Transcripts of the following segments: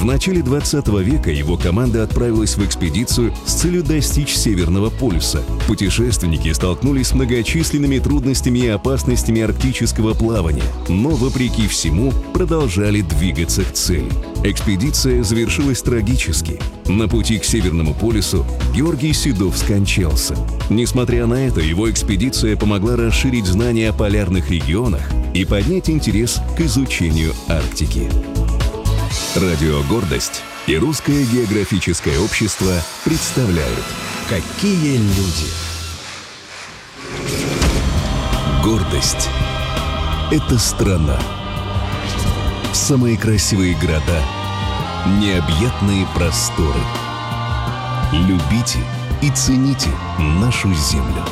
В начале 20 века его команда отправилась в экспедицию с целью достичь Северного полюса. Путешественники столкнулись с многочисленными трудностями и опасностями арктического плавания, но, вопреки всему, продолжали двигаться к цели. Экспедиция завершилась трагически. На пути к Северному полюсу Георгий Седов скончался. Несмотря на это, его экспедиция помогла расширить знания о полярных регионах и поднять интерес к изучению Арктики. Радио «Гордость» и Русское географическое общество представляют «Какие люди». Гордость – это страна. Самые красивые города, необъятные просторы. Любите и цените нашу землю.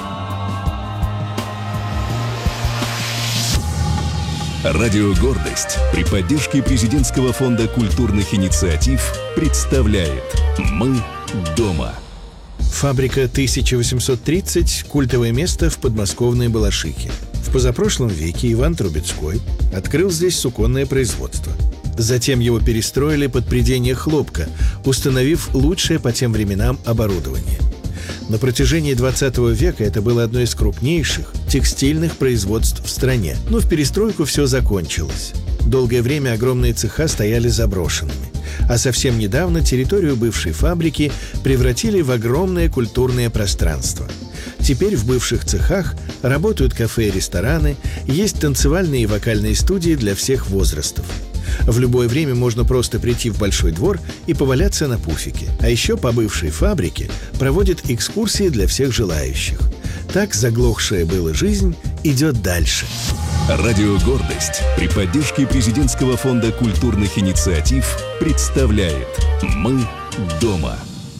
Радио «Гордость» при поддержке Президентского фонда культурных инициатив представляет «Мы дома». Фабрика 1830 – культовое место в подмосковной Балашихе. В позапрошлом веке Иван Трубецкой открыл здесь суконное производство. Затем его перестроили под прядение хлопка, установив лучшее по тем временам оборудование. На протяжении 20 века это было одно из крупнейших текстильных производств в стране. Но в перестройку все закончилось. Долгое время огромные цеха стояли заброшенными. А совсем недавно территорию бывшей фабрики превратили в огромное культурное пространство. Теперь в бывших цехах работают кафе и рестораны, есть танцевальные и вокальные студии для всех возрастов. В любое время можно просто прийти в Большой двор и поваляться на пуфике. А еще по бывшей фабрике проводят экскурсии для всех желающих. Так заглохшая была жизнь идет дальше. Радио «Гордость» при поддержке Президентского фонда культурных инициатив представляет «Мы дома».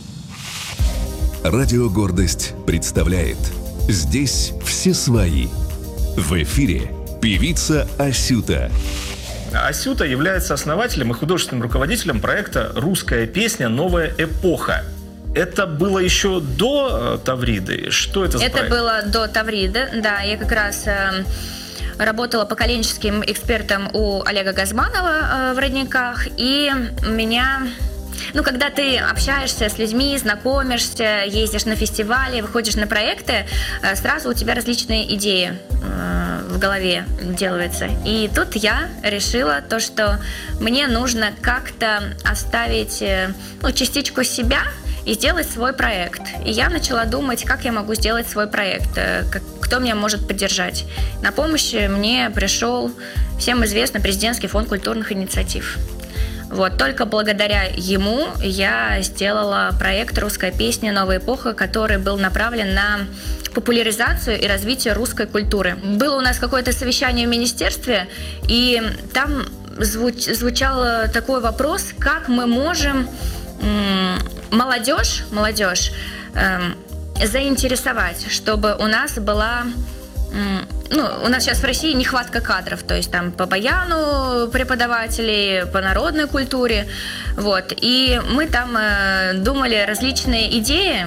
Радио «Гордость» представляет «Здесь все свои». В эфире певица Асюта. Асюта является основателем и художественным руководителем проекта «Русская песня. Новая эпоха». Это было еще до Тавриды? Что это за проект? Это было до Тавриды, да. Я как раз работала поколенческим экспертом у Олега Газманова в Родниках. И меня... когда ты общаешься с людьми, знакомишься, ездишь на фестивали, выходишь на проекты, сразу у тебя различные идеи в голове делаются. И тут я решила то, что мне нужно как-то оставить частичку себя и сделать свой проект. И я начала думать, как я могу сделать свой проект, кто меня может поддержать. На помощь мне пришел всем известный Президентский фонд культурных инициатив. Только благодаря ему я сделала проект «Русская песня. Новая эпоха», который был направлен на популяризацию и развитие русской культуры. Было у нас какое-то совещание в министерстве, и там звучал такой вопрос, как мы можем молодежь заинтересовать, чтобы у нас была... у нас сейчас в России нехватка кадров, то есть там по баяну преподавателей, по народной культуре, и мы там думали различные идеи,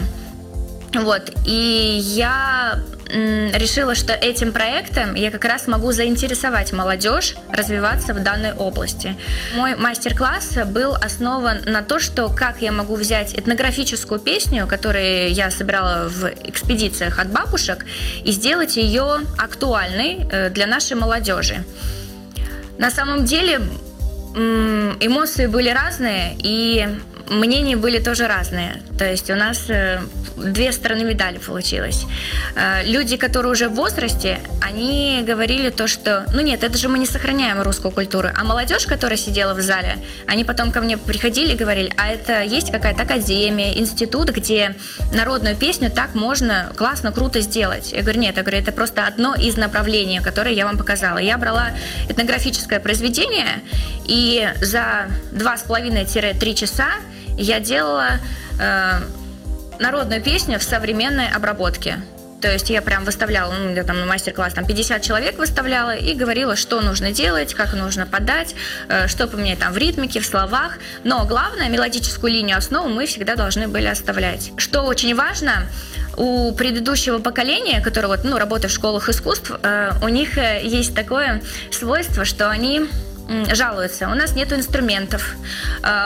и я решила, что этим проектом я как раз могу заинтересовать молодежь развиваться в данной области. Мой мастер-класс был основан на то, что как я могу взять этнографическую песню, которую я собирала в экспедициях от бабушек, и сделать ее актуальной для нашей молодежи. На самом деле эмоции были разные, и мнения были тоже разные. То есть у нас две стороны медали получилось. Люди, которые уже в возрасте, они говорили то, что нет, это же мы не сохраняем русскую культуру. А молодежь, которая сидела в зале, они потом ко мне приходили и говорили, а это есть какая-то академия, институт, где народную песню так можно классно, круто сделать. Я говорю, нет, это просто одно из направлений, которое я вам показала. Я брала этнографическое произведение, и за 2,5-3 часа я делала народную песню в современной обработке. То есть я прям выставляла, я там на мастер-класс 50 человек выставляла и говорила, что нужно делать, как нужно подать, что поменять в ритмике, в словах. Но главное, мелодическую линию, основу мы всегда должны были оставлять. Что очень важно, у предыдущего поколения, которое работает в школах искусств, у них есть такое свойство, что они жалуются. У нас нет инструментов,